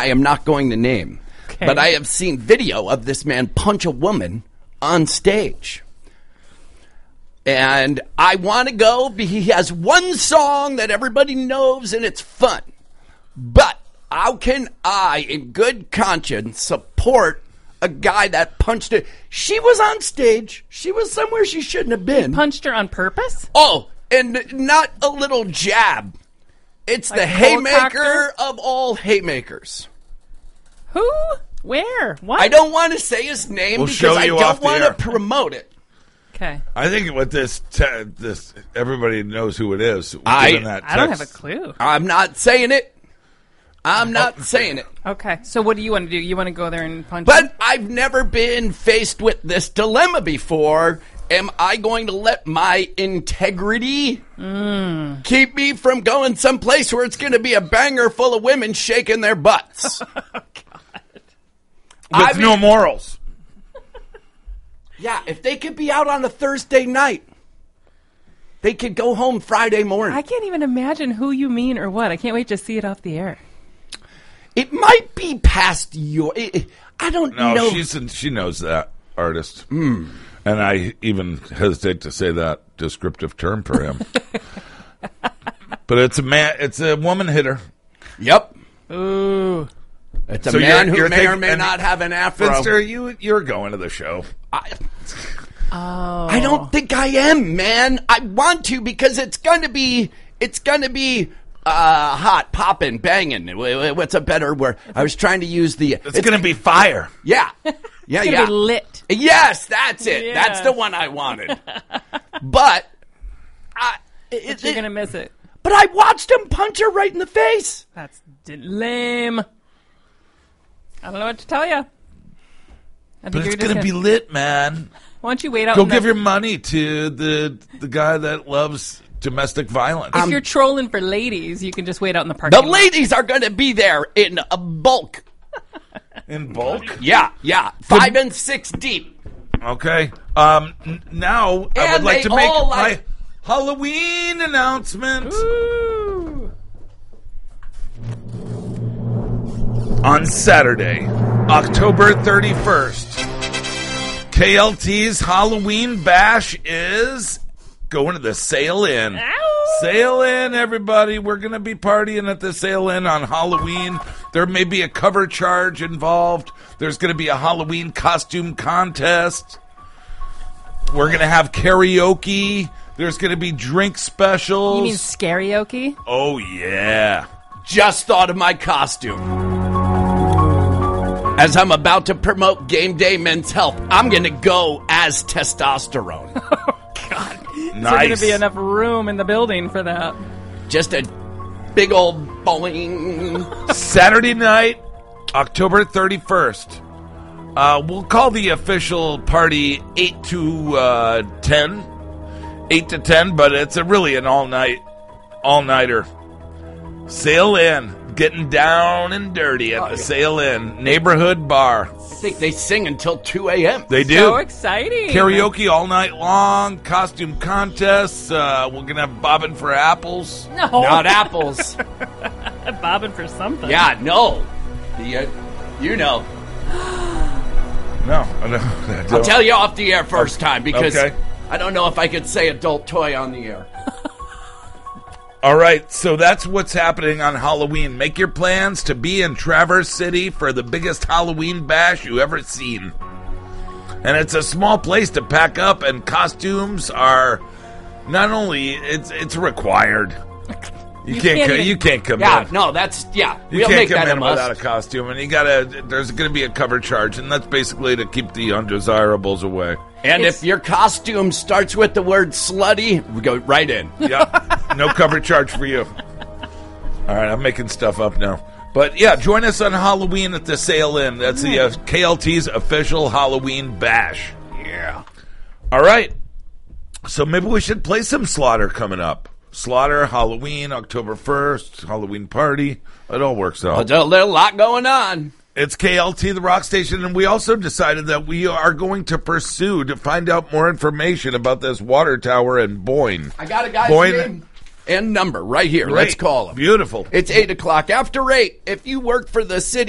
I am not going to name. Okay. But I have seen video of this man punch a woman on stage. And I want to go. He has one song that everybody knows, and it's fun. But how can I, in good conscience, support a guy that punched it? She was on stage. She was somewhere she shouldn't have been. Punched her on purpose? Oh, and not a little jab. It's like the haymaker of all haymakers. Who? Where? What? I don't want to say his name because I don't want to promote it. Okay. I think with this everybody knows who it is. I don't have a clue. I'm not saying it. I'm not saying it. Okay. So what do you want to do? You want to go there and punch But him? I've never been faced with this dilemma before. Am I going to let my integrity keep me from going someplace where it's going to be a banger full of women shaking their butts? Oh, God. With no morals. Yeah, if they could be out on a Thursday night, they could go home Friday morning. I can't even imagine who you mean or what. I can't wait to see it off the air. It might be past your... I don't know. No, she knows that artist. And I even hesitate to say that descriptive term for him. But it's a woman hitter. Yep. Ooh. It's a man who may or may not have an afro. Finster, you're going to the show. I don't think I am, man. I want to because it's gonna be hot, popping, banging. What's a better word? I was trying to use the. It's gonna be fire. Yeah, yeah, It's gonna be lit. Yes, that's it. Yes. That's the one I wanted. But you're gonna miss it. But I watched him punch her right in the face. That's lame. I don't know what to tell you. But it's going to be lit, man. Why don't you wait out? Go give your money to the guy that loves domestic violence. If you're trolling for ladies, you can just wait out in the parking lot. The ladies are going to be there in a bulk. In bulk? Yeah. 5 and 6 deep. Okay. Now I would like to make my Halloween announcement. Ooh. On Saturday, October 31st, KLT's Halloween Bash is going to the Sail Inn. Ow. Sail Inn, everybody. We're going to be partying at the Sail Inn on Halloween. There may be a cover charge involved. There's going to be a Halloween costume contest. We're going to have karaoke. There's going to be drink specials. You mean scarioke? Oh, yeah. Just thought of my costume. As I'm about to promote Game Day Men's Health, I'm going to go as testosterone. Oh, God. Nice. There's going to be enough room in the building for that. Just a big old boing. Saturday night, October 31st. We'll call the official party 8 to 10. 8 to 10, but it's really an all-nighter. Sail Inn. Getting down and dirty at the Sail Inn neighborhood bar. I think they sing until 2 a.m. They do. So exciting. Karaoke all night long, costume contests. We're going to have bobbing for apples. No. Not apples. Bobbing for something. Yeah, no. You know. No. I don't. I'll tell you off the air first time because Okay. I don't know if I could say adult toy on the air. All right, so that's what's happening on Halloween. Make your plans to be in Traverse City for the biggest Halloween bash you ever seen. And it's a small place to pack up, and costumes are not only it's required. You can't come Yeah, in. no, that's You we'll can't make come that a in must. without a costume, and there's going to be a cover charge, and that's basically to keep the undesirables away. And if your costume starts with the word slutty, we go right in. Yep. No cover charge for you. All right, I'm making stuff up now. But yeah, join us on Halloween at the Sail Inn. That's the KLT's official Halloween bash. Yeah. All right. So maybe we should play some Slaughter coming up. Slaughter, Halloween, October 1st, Halloween party. It all works out. There's a lot going on. It's KLT, the rock station, and we also decided that we are going to pursue to find out more information about this water tower in Boyne. I got a guy's Boyne name and number right here. Great. Let's call him. Beautiful. It's 8 o'clock. After 8, if you work for the city